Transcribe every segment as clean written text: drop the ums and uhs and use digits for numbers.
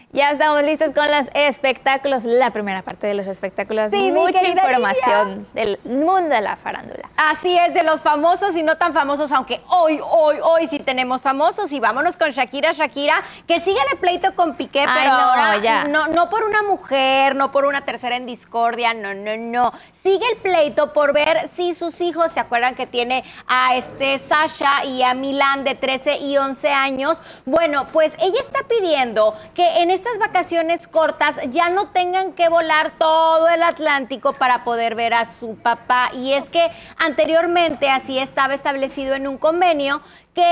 Ya estamos listos con los espectáculos, la primera parte de los espectáculos. Sí, mucha información del mundo de la farándula. Así es, de los famosos y no tan famosos, aunque hoy sí tenemos famosos. Y vámonos con Shakira, que sigue de pleito con Piqué, pero ahora no por una mujer, no por una tercera en discordia, no. Sigue el pleito por ver si sus hijos, ¿se acuerdan que tiene a Sasha y a Milán de 13 y 11 años? Bueno, pues ella está pidiendo que en estas vacaciones cortas ya no tengan que volar todo el Atlántico para poder ver a su papá. Y es que anteriormente así estaba establecido en un convenio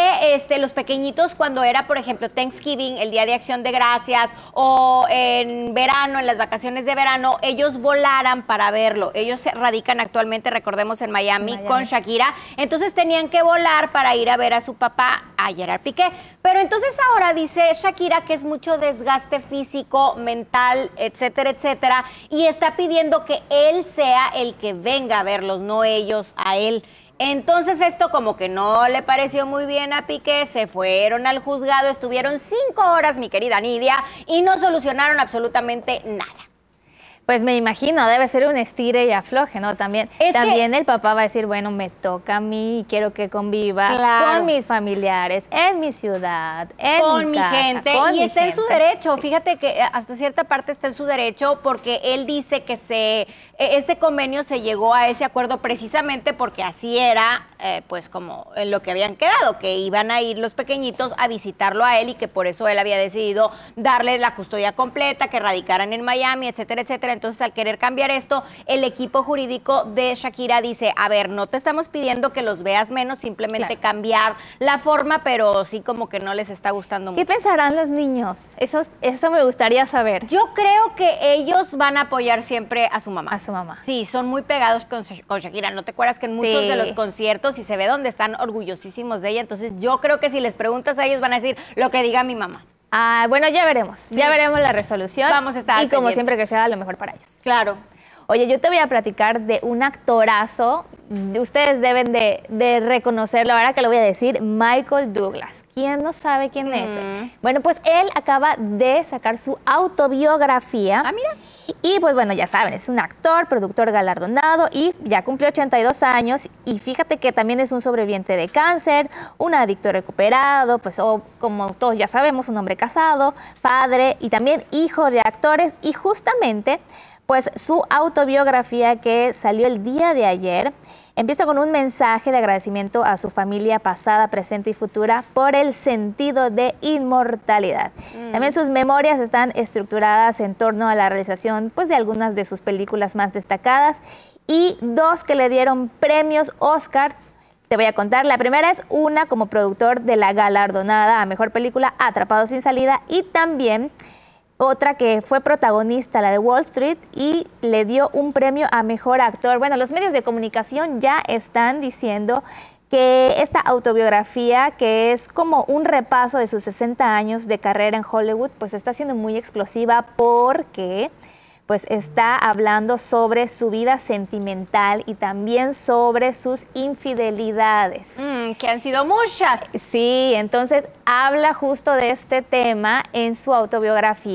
que los pequeñitos, cuando era, por ejemplo, Thanksgiving, el Día de Acción de Gracias, o en verano, en las vacaciones de verano, ellos volaran para verlo. Ellos se radican actualmente, recordemos, en Miami con Shakira. Entonces tenían que volar para ir a ver a su papá, a Gerard Piqué. Pero entonces ahora dice Shakira que es mucho desgaste físico, mental, etcétera, etcétera, y está pidiendo que él sea el que venga a verlos, no ellos a él. Entonces esto como que no le pareció muy bien a Piqué, se fueron al juzgado, estuvieron 5 horas, mi querida Nidia, y no solucionaron absolutamente nada. Pues me imagino, debe ser un estire y afloje, ¿no? También el papá va a decir, bueno, me toca a mí y quiero que conviva con mis familiares, en mi ciudad, en mi casa, gente, y está en su derecho. Fíjate que hasta cierta parte está en su derecho, porque él dice que este convenio se llegó a ese acuerdo precisamente porque así era, pues como en lo que habían quedado, que iban a ir los pequeñitos a visitarlo a él y que por eso él había decidido darles la custodia completa, que radicaran en Miami, etcétera, etcétera. Entonces, al querer cambiar esto, el equipo jurídico de Shakira dice, a ver, no te estamos pidiendo que los veas menos, simplemente cambiar la forma, pero sí como que no les está gustando mucho. ¿Qué pensarán los niños? Eso me gustaría saber. Yo creo que ellos van a apoyar siempre a su mamá. A su mamá. Sí, son muy pegados con Shakira. ¿No te acuerdas que en muchos de los conciertos y se ve donde están orgullosísimos de ella? Entonces, yo creo que si les preguntas a ellos van a decir lo que diga mi mamá. Bueno, ya veremos. Ya veremos la resolución. Vamos a estar y como siempre que sea lo mejor para ellos. Claro. Oye, yo te voy a platicar de un actorazo. Ustedes deben de reconocerlo, ahora que lo voy a decir, Michael Douglas. ¿Quién no sabe quién es? Bueno, pues él acaba de sacar su autobiografía. Ah, mira. Y pues bueno, ya saben, es un actor, productor galardonado y ya cumplió 82 años. Y fíjate que también es un sobreviviente de cáncer, un adicto recuperado, pues como todos ya sabemos, un hombre casado, padre y también hijo de actores. Y justamente, pues su autobiografía que salió el día de ayer empieza con un mensaje de agradecimiento a su familia pasada, presente y futura por el sentido de inmortalidad. También sus memorias están estructuradas en torno a la realización pues, de algunas de sus películas más destacadas y 2 que le dieron premios Oscar. Te voy a contar. La primera es una como productor de la galardonada a Mejor Película Atrapado sin Salida y también otra que fue protagonista, la de Wall Street, y le dio un premio a Mejor Actor. Bueno, los medios de comunicación ya están diciendo que esta autobiografía, que es como un repaso de sus 60 años de carrera en Hollywood, pues está siendo muy explosiva porque pues está hablando sobre su vida sentimental y también sobre sus infidelidades. Que han sido muchas. Sí, entonces habla justo de este tema en su autobiografía.